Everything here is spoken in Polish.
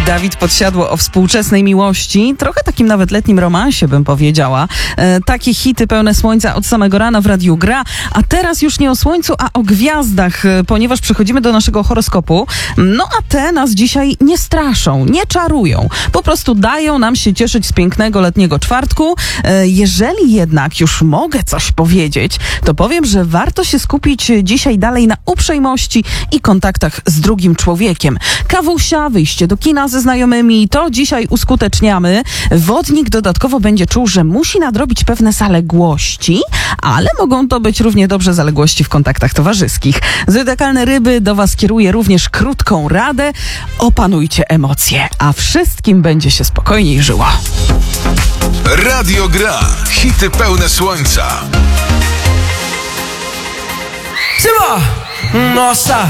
Dawid Podsiadło o współczesnej miłości, trochę takim nawet letnim romansie, bym powiedziała. Takie hity pełne słońca od samego rana w Radiu Gra, a teraz już nie o słońcu, a o gwiazdach, ponieważ przechodzimy do naszego horoskopu. No a te nas dzisiaj nie straszą, nie czarują. Po prostu dają nam się cieszyć z pięknego letniego czwartku. Jeżeli jednak już mogę coś powiedzieć, to powiem, że warto się skupić dzisiaj dalej na uprzejmości i kontaktach z drugim człowiekiem. Kawusia, wyjście do kina ze znajomymi, to dzisiaj uskuteczniamy. Wodnik dodatkowo będzie czuł, że musi nadrobić pewne zaległości, ale mogą to być równie dobrze zaległości w kontaktach towarzyskich. Zodiakalne ryby, do was kieruję również krótką radę. Opanujcie emocje, a wszystkim będzie się spokojniej żyło. Radio Gra. Hity pełne słońca. C'est moi. Nossa,